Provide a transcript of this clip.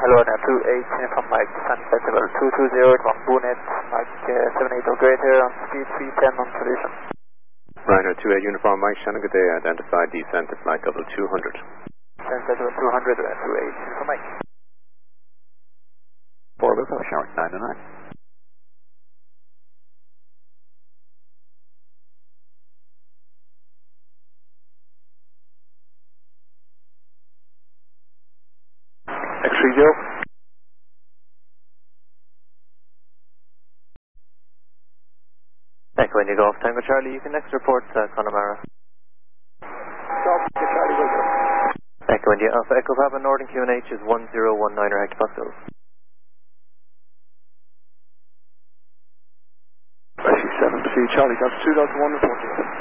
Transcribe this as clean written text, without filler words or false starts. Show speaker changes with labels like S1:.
S1: Hello, now 28 from Mike, Sun Festival 220 from Boonet, Mike 78 or greater on speed 310 on solution.
S2: Rhino 28 Uniform Mike, Shannon, good day, identified descent to flight level 200.
S1: Sun Festival 200, 28 Uniform Mike.
S3: 4 Lupo, Shark 909.
S1: X30.
S4: Echo India Golf Tango Charlie, you can next report Connemara.
S1: Charlie,
S4: Echo India Alpha Echo Papa Northern QNH is 1019 hectopascals.
S1: SC7C Charlie, that's 2001 reporting.